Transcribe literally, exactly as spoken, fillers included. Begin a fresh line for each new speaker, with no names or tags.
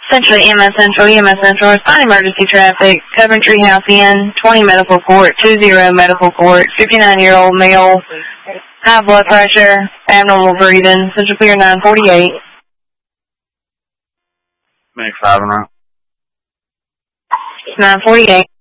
Central E M S Central, E M S Central, respond emergency traffic, Coventry House Inn, twenty Medical Court, two zero Medical Court, fifty-nine-year-old male, high blood pressure, abnormal breathing, Central Clear nine forty-eight.
Make five and out.
nine forty-eight.